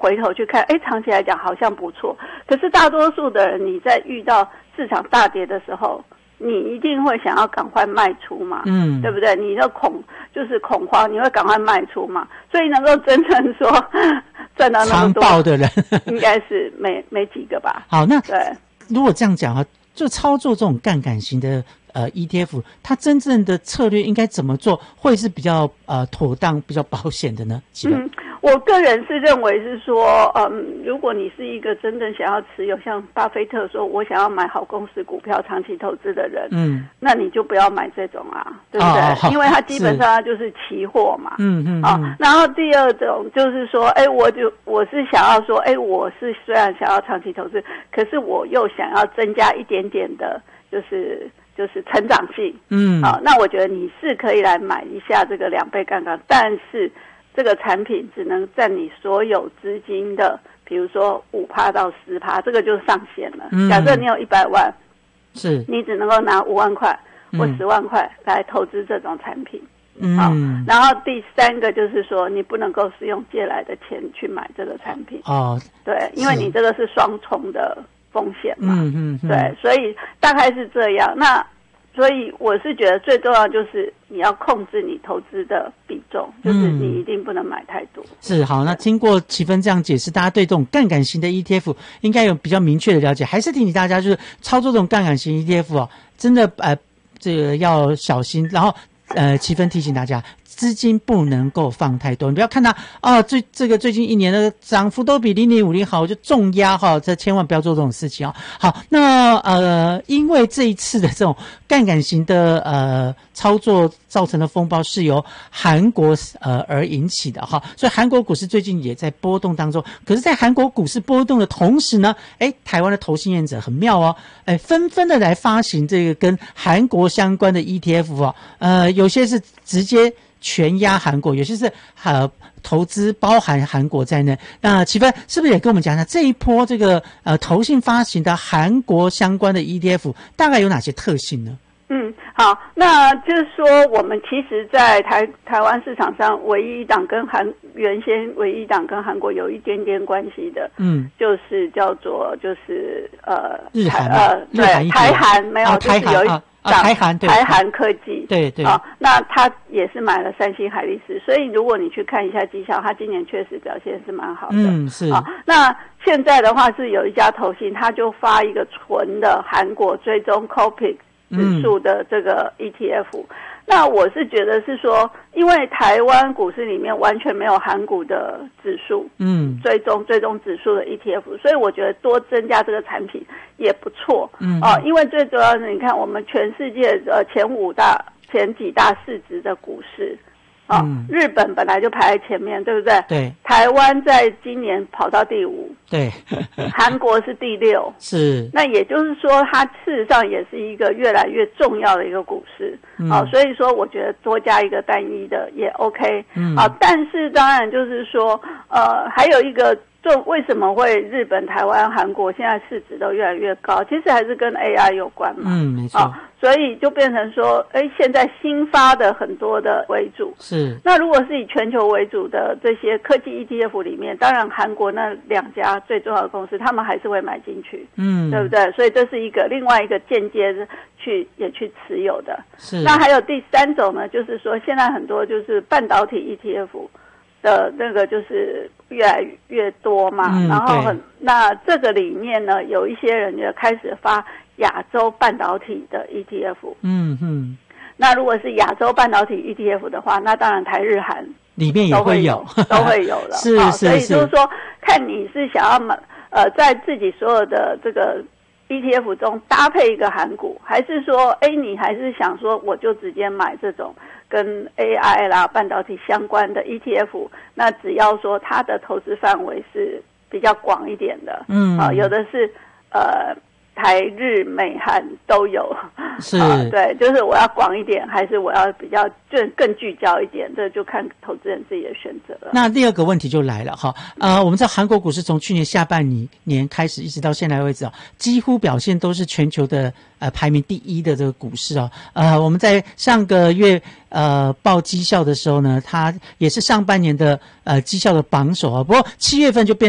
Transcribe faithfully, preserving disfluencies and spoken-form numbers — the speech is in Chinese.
回头去看，哎，长期来讲好像不错。可是大多数的人，你在遇到市场大跌的时候，你一定会想要赶快卖出嘛，嗯，对不对？你的恐就是恐慌，你会赶快卖出嘛。所以能够真正说赚到那么多长报的人， 应该是没没几个吧。 好，那对， 如果这样讲哈，就操作这种杠杆型的呃 E T F， 它真正的策略应该怎么做，会是比较呃妥当、比较保险的呢？ 嗯，我个人是认为是说，嗯，如果你是一个真正想要持有像巴菲特说我想要买好公司股票长期投资的人，嗯，那你就不要买这种啊，对不对？哦、因为它基本上它就是期货嘛，嗯嗯啊、哦。然后第二种就是说，哎，我就我是想要说，哎，我是虽然想要长期投资，可是我又想要增加一点点的，就是就是成长性，嗯，好、哦，那我觉得你是可以来买一下这个两倍杠杆，但是这个产品只能占你所有资金的，比如说五趴到十趴，这个就是上限了。嗯、假设你有一百万， 是你只能够拿五万块或十万块来投资这种产品。嗯，好，然后第三个就是说，你不能够使用借来的钱去买这个产品。哦，对，因为你这个是双重的风险嘛。嗯嗯嗯，对，所以大概是这样。那所以我是觉得最重要就是你要控制你投资的比重，就是你一定不能买太多。嗯、 是，好，那经过奇芬这样解释，大家对这种杠杆型的 E T F 应该有比较明确的了解。还是提醒大家，就是操作这种杠杆型 E T F 哦，真的呃这个要小心。然后呃，奇芬提醒大家，资金不能够放太多，你不要看它啊，最这个最近一年的涨幅都比零零五零好，就重压哈，这千万不要做这种事情哦。好，那呃，因为这一次的这种杠杆型的呃操作造成的风暴是由韩国呃而引起的哈，所以韩国股市最近也在波动当中。可是，在韩国股市波动的同时呢，哎，台湾的投信业者很妙哦，哎，纷纷的来发行这个跟韩国相关的 E T F 哦，呃。有些是直接全压韩国，有些是呃投资包含韩国在内。那奇芬是不是也跟我们讲一下这一波这个呃投信发行的韩国相关的 E T F 大概有哪些特性呢？ 嗯，好，那就是说我们其实在台台湾市场上唯一一档跟韩原先唯一一档跟韩国有一点点关系的，嗯，就是叫做就是呃日韩呃对台韩没有、哦、就是有一档、 啊、台韩对台韩科技对对啊、哦，那他也是买了三星海力士，所以如果你去看一下绩效，他今年确实表现是蛮好的， 嗯是啊、哦。 那现在的话是有一家投信，他就发一个纯的韩国追踪 Copic指数的这个 E T F、嗯、那我是觉得是说，因为台湾股市里面完全没有韩股的指数，嗯，追踪追踪指数的 E T F， 所以我觉得多增加这个产品也不错，嗯，哦、呃，因为最主要是你看我们全世界呃前五大前几大市值的股市。哦、嗯，日本本来就排在前面，对不对？ 对。 台湾在今年跑到第五， 对。 韩国是第六， 是。 那也就是说，它事实上也是一个越来越重要的一个股市。嗯。哦，所以说我觉得多加一个单一的也 OK。嗯。啊，但是当然就是说，呃，还有一个。就为什么会日本、台湾、韩国现在市值都越来越高？其实还是跟 A I 有关嘛。 嗯，没错。 哦，所以就变成说，哎，现在新发的很多的为主。 是。 那如果是以全球为主的这些科技 E T F 里面，当然韩国那两家最重要的公司，他们还是会买进去。嗯，对不对？所以这是一个另外一个间接去也去持有的。 是。 那还有第三种呢，就是说现在很多就是半导体 E T F。的那个就是越来越多嘛，嗯、然后很那这个里面呢，有一些人就开始发亚洲半导体的 E T F。嗯嗯。那如果是亚洲半导体 E T F 的话，那当然台日韩里面也会有， 都会有了。 是是是。 所以就是说，看你是想要买呃，在自己所有的这个 E T F 中搭配一个韩股，还是说，哎，你还是想说我就直接买这种跟 A I 啦、半导体相关的 E T F， 那只要说它的投资范围是比较广一点的，嗯，啊，有的是呃台日美韩都有， 是、 啊，对，就是我要广一点，还是我要比较更更聚焦一点，这就看投资人自己的选择了。 那第二个问题就来了哈，呃，我们知道韩国股市从去年下半年开始一直到现在为止啊，几乎表现都是全球的呃排名第一的这个股市啊，呃，我们在上个月呃报绩效的时候呢，它也是上半年的呃绩效的榜首啊，不过七月份就变